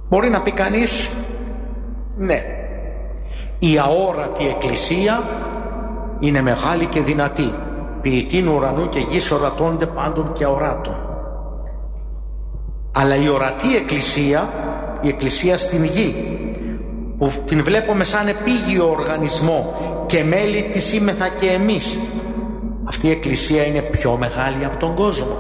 Μπορεί να πει κανείς, ναι, η αόρατη εκκλησία είναι μεγάλη και δυνατή, ποιητήν ουρανού και γης ορατώνται πάντων και αοράτων. Αλλά η ορατή εκκλησία, η εκκλησία στην γη, που την βλέπουμε σαν επίγειο οργανισμό και μέλη της είμεθα και εμείς, αυτή η εκκλησία είναι πιο μεγάλη από τον κόσμο.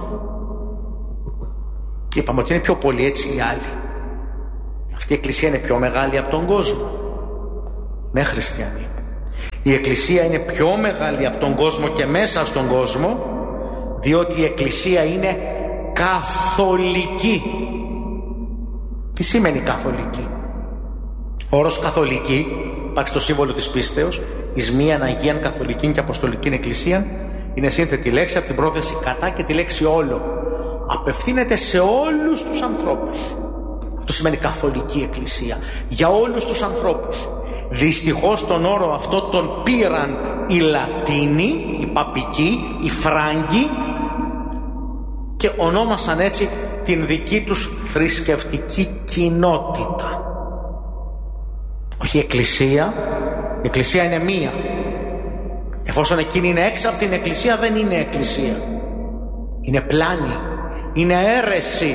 Είπαμε ότι είναι πιο πολύ, έτσι οι άλλοι. Αυτή η εκκλησία είναι πιο μεγάλη από τον κόσμο. Ναι, χριστιανοί. Η εκκλησία είναι πιο μεγάλη από τον κόσμο και μέσα στον κόσμο, διότι η εκκλησία είναι καθολική. Τι σημαίνει καθολική? Ο όρος καθολική υπάρχει στο σύμβολο της πίστεως, εις μίαν Αγίαν Καθολικήν και Αποστολικήν Εκκλησίαν, είναι σύνθετη λέξη από την πρόθεση κατά και τη λέξη όλο. Απευθύνεται σε όλους τους ανθρώπους. Αυτό σημαίνει καθολική εκκλησία, για όλους τους ανθρώπους. Δυστυχώς τον όρο αυτό τον πήραν οι Λατίνοι, οι παπικοί, οι Φράγκοι και ονόμασαν έτσι την δική τους θρησκευτική κοινότητα. Όχι εκκλησία, η εκκλησία είναι μία. Εφόσον εκείνη είναι έξω από την εκκλησία, δεν είναι εκκλησία. Είναι πλάνη, είναι αίρεση.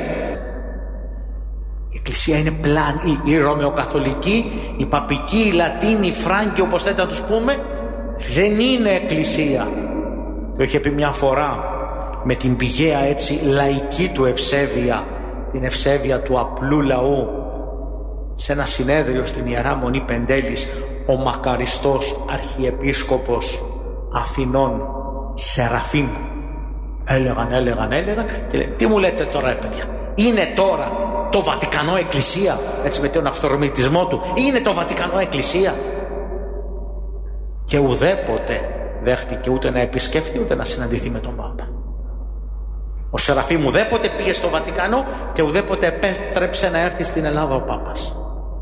Η εκκλησία είναι πλάνη. Η ρωμαιοκαθολική, η παπική, η Λατίνη, οι Φράγκοι, όπως θέλετε να τους πούμε, δεν είναι εκκλησία. Το είχε πει μια φορά με την πηγαία έτσι λαϊκή του ευσέβεια, την ευσέβεια του απλού λαού, σε ένα συνέδριο στην Ιερά Μονή Πεντέλης, ο μακαριστός Αρχιεπίσκοπος Αθηνών Σεραφείμ. Έλεγαν και λέει, τι μου λέτε τώρα, παιδιά, είναι τώρα το Βατικανό εκκλησία? Έτσι με τον αυθορμητισμό του, είναι το Βατικανό εκκλησία? Και ουδέποτε δέχτηκε ούτε να επισκεφθεί ούτε να συναντηθεί με τον Πάπα. Ο Σεραφείμ ουδέποτε πήγε στο Βατικανό και ουδέποτε επέτρεψε να έρθει στην Ελλάδα ο Πάπας.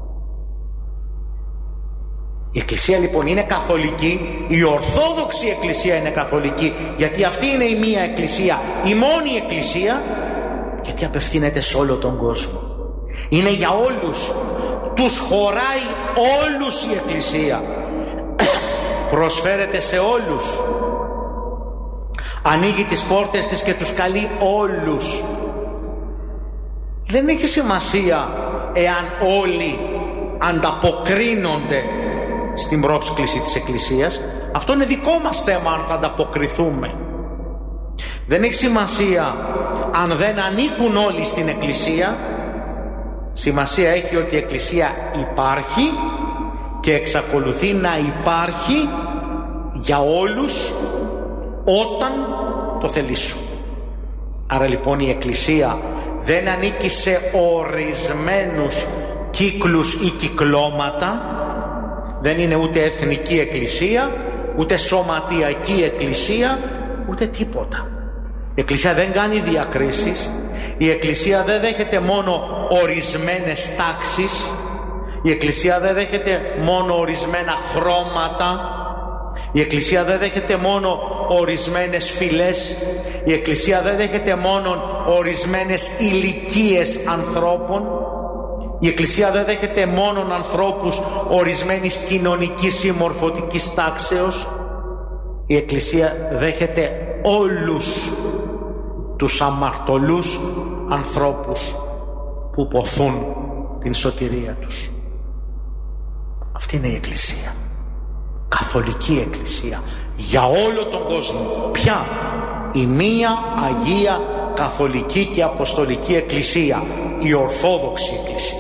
Η εκκλησία λοιπόν είναι καθολική, η Ορθόδοξη εκκλησία είναι καθολική, γιατί αυτή είναι η μία εκκλησία, η μόνη εκκλησία, γιατί απευθύνεται σε όλο τον κόσμο. Είναι για όλους, τους χωράει όλους η εκκλησία, προσφέρεται σε όλους, ανοίγει τις πόρτες της και τους καλεί όλους. Δεν έχει σημασία εάν όλοι ανταποκρίνονται στην πρόσκληση της εκκλησίας. Αυτό είναι δικό μας θέμα, αν θα ανταποκριθούμε. Δεν έχει σημασία αν δεν ανήκουν όλοι στην εκκλησία. Σημασία έχει ότι η εκκλησία υπάρχει και εξακολουθεί να υπάρχει για όλους όταν το θελήσουν. Άρα λοιπόν η εκκλησία δεν ανήκει σε ορισμένους κύκλους ή κυκλώματα. Δεν είναι ούτε εθνική εκκλησία, ούτε σωματιακή εκκλησία, ούτε τίποτα. Η εκκλησία δεν κάνει διακρίσεις. Η εκκλησία δεν δέχεται μόνο ορισμένες τάξεις. Η εκκλησία δεν δέχεται μόνο ορισμένα χρώματα. Η εκκλησία δεν δέχεται μόνο ορισμένες φυλές. Η εκκλησία δεν δέχεται μόνο ορισμένες ηλικίες ανθρώπων. Η εκκλησία δεν δέχεται μόνον ανθρώπους ορισμένης κοινωνικής ή μορφωτικής τάξεως. Η εκκλησία δέχεται όλους τους αμαρτωλούς ανθρώπους που ποθούν την σωτηρία τους. Αυτή είναι η εκκλησία. Καθολική εκκλησία για όλο τον κόσμο. Ποια? Η μία Αγία Καθολική και Αποστολική Εκκλησία, η Ορθόδοξη Εκκλησία.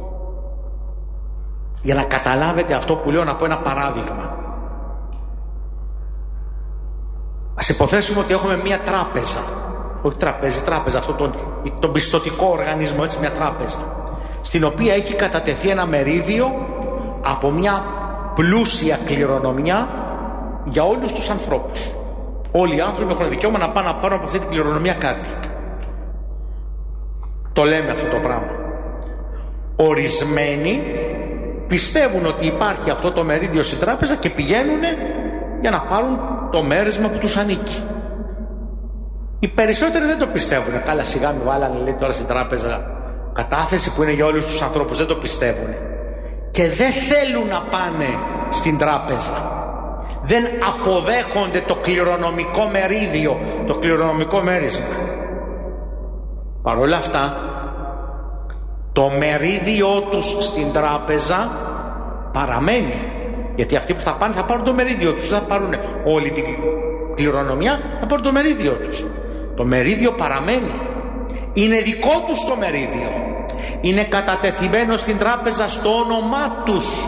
Για να καταλάβετε αυτό που λέω, να πω ένα παράδειγμα. Ας υποθέσουμε ότι έχουμε μια τράπεζα. Όχι τράπεζα, αυτό τον πιστωτικό οργανισμό, έτσι, μια τράπεζα, στην οποία έχει κατατεθεί ένα μερίδιο από μια πλούσια κληρονομιά για όλους τους ανθρώπους. Όλοι οι άνθρωποι έχουν δικαίωμα να πάνε να πάρουν από αυτή την κληρονομιά κάτι. Το λέμε αυτό το πράγμα. Ορισμένοι πιστεύουν ότι υπάρχει αυτό το μερίδιο στην τράπεζα και πηγαίνουν για να πάρουν το μέρισμα που τους ανήκει. Οι περισσότεροι δεν το πιστεύουν. Καλά, σιγά με βάλανε, λέει, τώρα στην τράπεζα κατάθεση που είναι για όλους τους ανθρώπους, δεν το πιστεύουν και δεν θέλουν να πάνε στην τράπεζα. Δεν αποδέχονται το κληρονομικό μερίδιο, το κληρονομικό μέρισμα. Παρ' όλα αυτά, το μερίδιό τους στην τράπεζα παραμένει. Γιατί αυτοί που θα πάνε θα πάρουν το μερίδιο τους, δεν θα πάρουν όλη την κληρονομιά, θα πάρουν το μερίδιο τους. Το μερίδιο παραμένει. Είναι δικό τους το μερίδιο. Είναι κατατεθειμένο στην τράπεζα στο όνομά τους.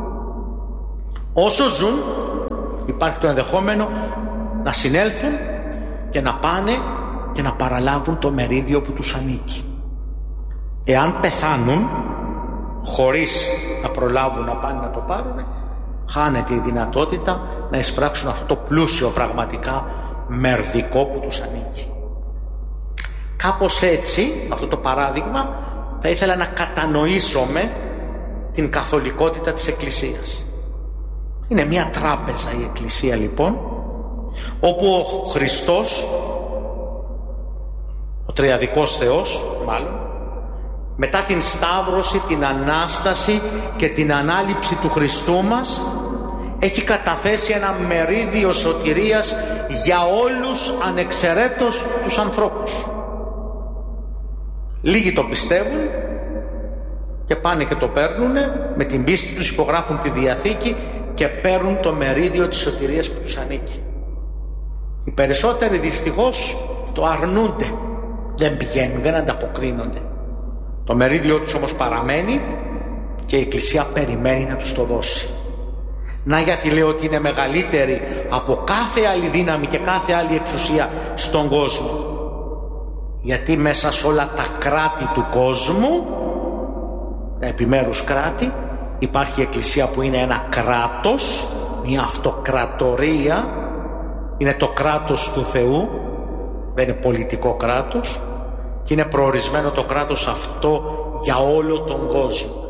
Όσο ζουν, υπάρχει το ενδεχόμενο να συνέλθουν και να πάνε και να παραλάβουν το μερίδιο που τους ανήκει. Εάν πεθάνουν χωρίς να προλάβουν να πάνε να το πάρουν, χάνεται η δυνατότητα να εισπράξουν αυτό το πλούσιο πραγματικά μερδικό που τους ανήκει. Κάπως έτσι, αυτό το παράδειγμα, θα ήθελα να κατανοήσουμε την καθολικότητα της Εκκλησίας. Είναι μια τράπεζα η Εκκλησία λοιπόν, όπου ο Χριστός, ο τριαδικός Θεός μάλλον, μετά την Σταύρωση, την Ανάσταση και την Ανάληψη του Χριστού μας, έχει καταθέσει ένα μερίδιο σωτηρίας για όλους ανεξαιρέτως τους ανθρώπους. Λίγοι το πιστεύουν και πάνε και το παίρνουν, με την πίστη τους υπογράφουν τη Διαθήκη και παίρνουν το μερίδιο της σωτηρίας που τους ανήκει. Οι περισσότεροι δυστυχώς το αρνούνται, δεν πηγαίνουν, δεν ανταποκρίνονται. Το μερίδιο τους όμως παραμένει και η Εκκλησία περιμένει να τους το δώσει. Να γιατί λέω ότι είναι μεγαλύτερη από κάθε άλλη δύναμη και κάθε άλλη εξουσία στον κόσμο. Γιατί μέσα σε όλα τα κράτη του κόσμου, τα επιμέρους κράτη, υπάρχει η Εκκλησία που είναι ένα κράτος, μια αυτοκρατορία, είναι το κράτος του Θεού, δεν είναι πολιτικό κράτος και είναι προορισμένο το κράτος αυτό για όλο τον κόσμο.